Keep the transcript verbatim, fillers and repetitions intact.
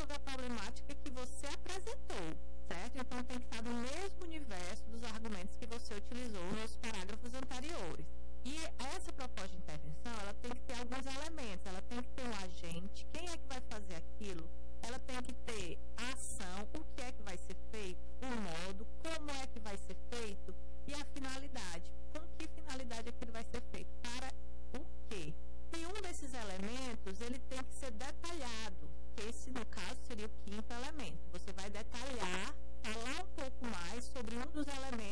resolver a problemática que você apresentou, certo? Então tem que estar no mesmo universo dos argumentos que você utilizou nos parágrafos anteriores. E essa proposta de intervenção, ela tem que ter alguns elementos, ela tem que ter um agente, quem é que vai fazer aquilo, ela tem que ter a ação, o que é que vai ser feito, o modo, como é que vai ser feito e a finalidade.